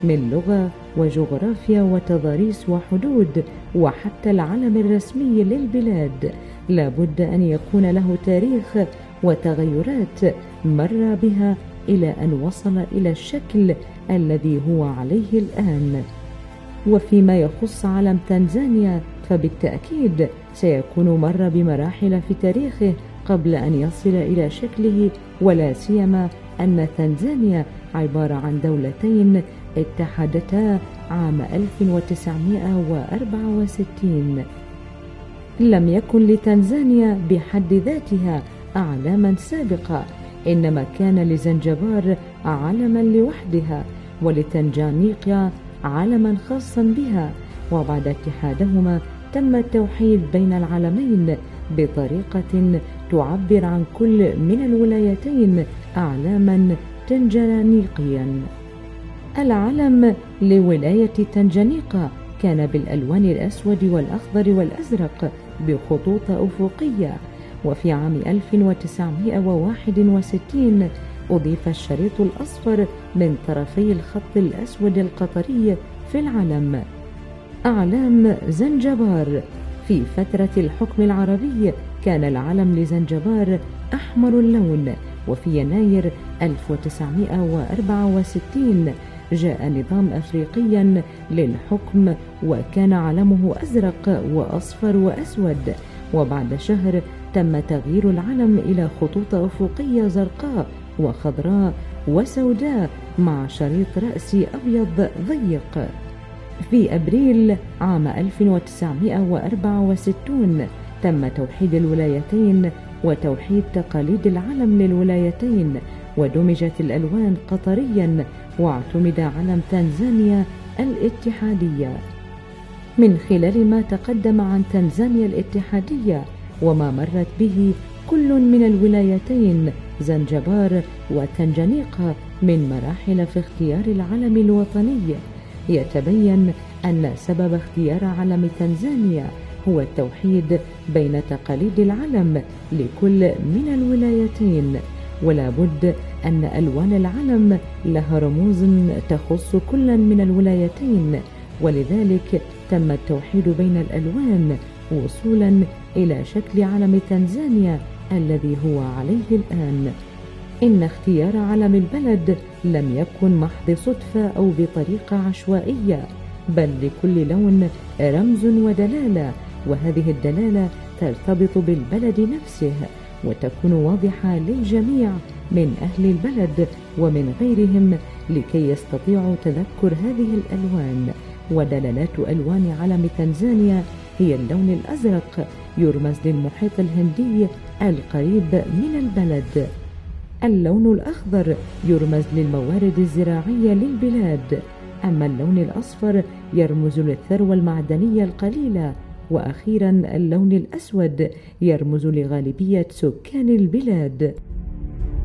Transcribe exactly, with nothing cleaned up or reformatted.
من لغة وجغرافيا وتضاريس وحدود وحتى العلم الرسمي للبلاد لابد أن يكون له تاريخ وتغيرات مر بها إلى أن وصل إلى الشكل الذي هو عليه الآن. وفيما يخص علم تنزانيا فبالتأكيد سيكون مر بمراحل في تاريخه قبل أن يصل إلى شكله، ولا سيما أن تنزانيا عبارة عن دولتين اتحدتا عام ألف وتسعمائة وأربعة وستين. لم يكن لتنزانيا بحد ذاتها أعلاما سابقة، إنما كان لزنجبار علما لوحدها ولتنجانيقيا علما خاصا بها، وبعد اتحادهما تم التوحيد بين العلمين بطريقة تعبر عن كل من الولايتين أعلاما تنجانيقيا. العلم لولاية تنجانيقا كان بالألوان الأسود والأخضر والأزرق بخطوط أفقية، وفي عام ألف وتسعمائة وواحد وستين أضيف الشريط الأصفر من طرفي الخط الأسود القطري في العلم. أعلام زنجبار: في فترة الحكم العربي كان العلم لزنجبار أحمر اللون، وفي يناير ألف وتسعمائة وأربعة وستين جاء نظام أفريقيا للحكم وكان علمه أزرق وأصفر وأسود، وبعد شهر تم تغيير العلم إلى خطوط أفقية زرقاء وخضراء وسوداء مع شريط رأسي أبيض ضيق. في أبريل عام ألف وتسعمائة وأربعة وستين تم توحيد الولايتين وتوحيد تقاليد العلم للولايتين، ودمجت الألوان قطريا واعتمد علم تنزانيا الاتحادية. من خلال ما تقدم عن تنزانيا الاتحادية وما مرت به كل من الولايتين زنجبار وتنجانيقا من مراحل في اختيار العلم الوطني، يتبين أن سبب اختيار علم تنزانيا هو التوحيد بين تقاليد العلم لكل من الولايتين، ولا بد أن ألوان العلم لها رموز تخص كل من الولايتين، ولذلك تم التوحيد بين الألوان وصولا إلى شكل علم تنزانيا الذي هو عليه الآن. إن اختيار علم البلد لم يكن محض صدفة أو بطريقة عشوائية، بل لكل لون رمز ودلالة، وهذه الدلالة ترتبط بالبلد نفسه وتكون واضحة للجميع من أهل البلد ومن غيرهم لكي يستطيعوا تذكر هذه الألوان. ودلالات ألوان علم تنزانيا هي اللون الأزرق يرمز للمحيط الهندي القريب من البلد، اللون الأخضر يرمز للموارد الزراعية للبلاد، أما اللون الأصفر يرمز للثروة المعدنية القليلة، وأخيرا اللون الأسود يرمز لغالبية سكان البلاد.